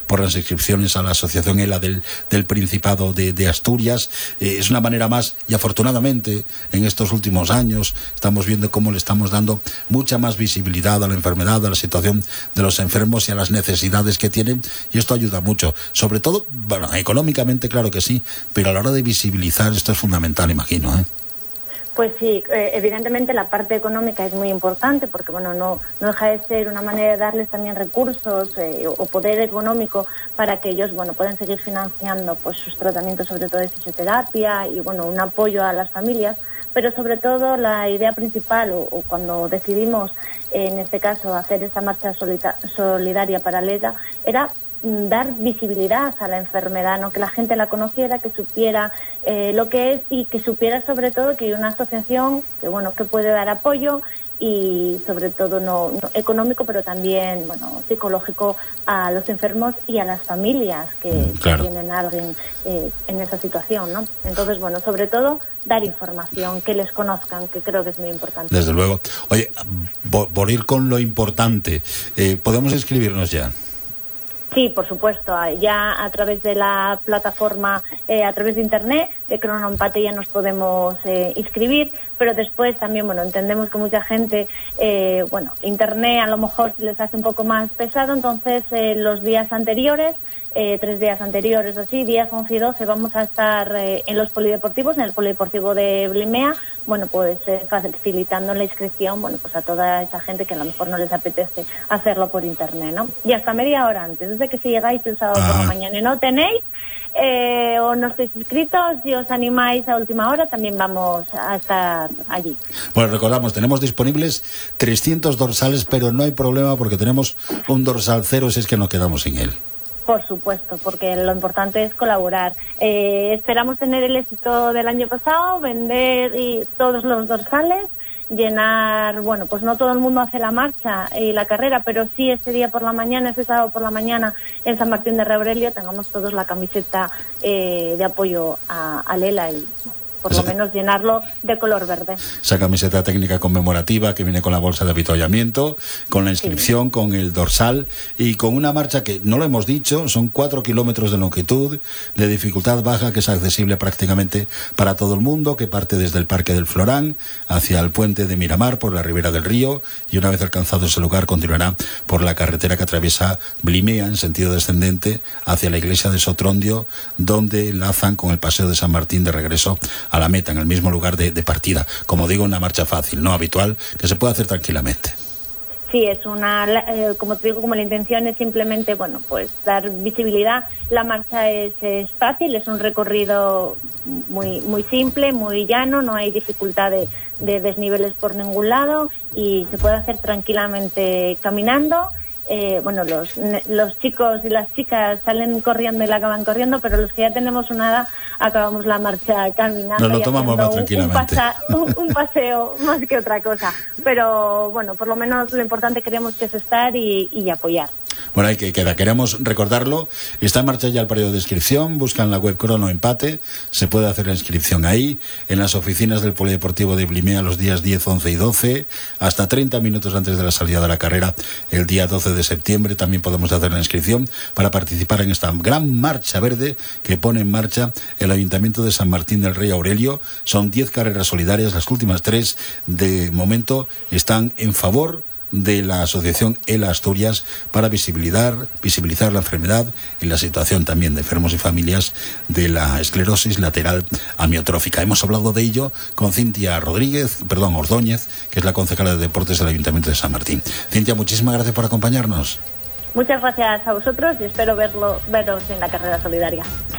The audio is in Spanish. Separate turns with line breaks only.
por las inscripciones a la Asociación ELA del Principado de Asturias. Es una manera más, y afortunadamente en estos últimos años estamos viendo cómo le estamos dando mucha más visibilidad a la enfermedad, a la situación de los enfermos y a las necesidades que tienen, y esto ayuda mucho, sobre todo, bueno, económicamente claro que sí, pero a la hora de visibilizar esto es fundamental, imagino, ¿eh?
Pues sí, evidentemente la parte económica es muy importante porque bueno, no deja de ser una manera de darles también recursos o poder económico para que ellos bueno, puedan seguir financiando pues sus tratamientos, sobre todo de fisioterapia, y bueno, un apoyo a las familias, pero sobre todo la idea principal o cuando decidimos en este caso hacer esta marcha solidaria paralela era dar visibilidad a la enfermedad, ¿no? Que la gente la conociera, que supiera lo que es, y que supiera sobre todo que hay una asociación que bueno, que puede dar apoyo, y sobre todo no económico, pero también bueno, psicológico a los enfermos y a las familias que tienen a alguien en esa situación, ¿no? Entonces bueno, sobre todo dar información, que les conozcan, que creo que es muy importante.
Desde luego. Oye, por ir con lo importante, ¿podemos inscribirnos ya?
Sí, por supuesto, ya a través de la plataforma, a través de internet, de Cronoempate ya nos podemos inscribir, pero después también, bueno, entendemos que mucha gente, bueno, internet a lo mejor se les hace un poco más pesado, entonces los días anteriores, 3 días anteriores o así, días 11 y 12, vamos a estar en los polideportivos, en el polideportivo de Blimea, bueno, pues facilitando la inscripción, bueno, pues a toda esa gente que a lo mejor no les apetece hacerlo por internet, ¿no? Y hasta media hora antes, desde que si llegáis el sábado por la mañana y no tenéis, o no estáis inscritos, si os animáis a última hora, también vamos a estar allí.
Bueno, recordamos, tenemos disponibles 300 dorsales, pero no hay problema porque tenemos un dorsal cero si es que nos quedamos sin él.
Por supuesto, porque lo importante es colaborar. Esperamos tener el éxito del año pasado, vender todos los dorsales, llenar, bueno, pues no todo el mundo hace la marcha y la carrera, pero sí ese día por la mañana, ese sábado por la mañana en San Martín de Rebrelio, tengamos todos la camiseta de apoyo a Lela y por lo menos llenarlo de color verde.
Esa camiseta técnica conmemorativa que viene con la bolsa de avituallamiento, con la inscripción, sí, con el dorsal y con una marcha que, no lo hemos dicho, son 4 kilómetros de longitud, de dificultad baja, que es accesible prácticamente para todo el mundo, que parte desde el Parque del Florán hacia el puente de Miramar por la ribera del río, y una vez alcanzado ese lugar continuará por la carretera que atraviesa Blimea en sentido descendente hacia la iglesia de Sotrondio, donde enlazan con el paseo de San Martín de regreso a la meta, en el mismo lugar de partida. Como digo, una marcha fácil, no habitual, que se puede hacer tranquilamente.
Sí, es una, como te digo, como la intención es simplemente, bueno, pues dar visibilidad. La marcha es fácil, es un recorrido muy simple, muy llano, no hay dificultad de desniveles por ningún lado y se puede hacer tranquilamente caminando. Bueno, los chicos y las chicas salen corriendo y la acaban corriendo, pero los que ya tenemos una edad acabamos la marcha caminando.
Nos lo tomamos más tranquilamente.
Un paseo más que otra cosa. Pero bueno, por lo menos lo importante queremos que es estar y apoyar.
Bueno, ahí que queda, queremos recordarlo. Está en marcha ya el periodo de inscripción. Buscan la web Cronoempate, se puede hacer la inscripción ahí, en las oficinas del Polideportivo de Blimea los días 10, 11 y 12, hasta 30 minutos antes de la salida de la carrera, el día 12 de septiembre. También podemos hacer la inscripción para participar en esta gran marcha verde que pone en marcha el Ayuntamiento de San Martín del Rey Aurelio. Son 10 carreras solidarias, las últimas 3 de momento están en favor de la Asociación ELA Asturias para visibilizar la enfermedad y la situación también de enfermos y familias de la esclerosis lateral amiotrófica. Hemos hablado de ello con Cintia Ordóñez, que es la concejala de Deportes del Ayuntamiento de San Martín. Cintia, muchísimas gracias por acompañarnos.
Muchas gracias a vosotros y espero veros en la carrera solidaria.